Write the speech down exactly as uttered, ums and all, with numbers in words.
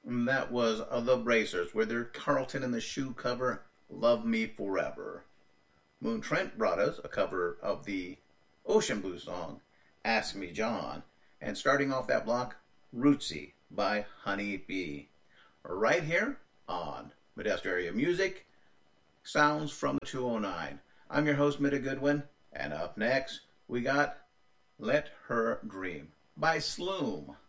And that was uh, the Bracers with their Carlton and the Shoe cover, Love Me Forever. Moon Trent brought us a cover of the Ocean Blue song, Ask Me John. And starting off that block, Rootsy by Honey Bee. Right here on Modesto Area Music, Sounds from the two oh nine. I'm your host, Mida Goodwin, and up next, we got Let Her Dream by Sloom.